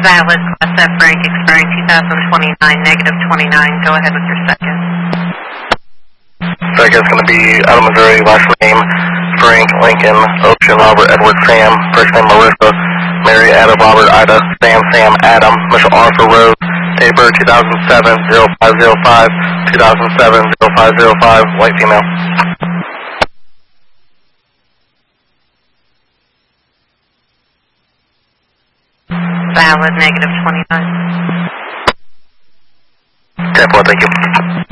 Valid, Class F Frank, expiring 2029, negative 29. Go ahead with your second. Second is going to be out of Missouri, last name Frank, Lincoln, Ocean, Robert, Edward, Sam, first name Marissa, Mary, Ada, Robert, Ida, Sam, Adam, Michelle, Arthur, Rose, date of birth 2007-0505, 2007-0505, white female. Valid, negative 29. 10-4, thank you.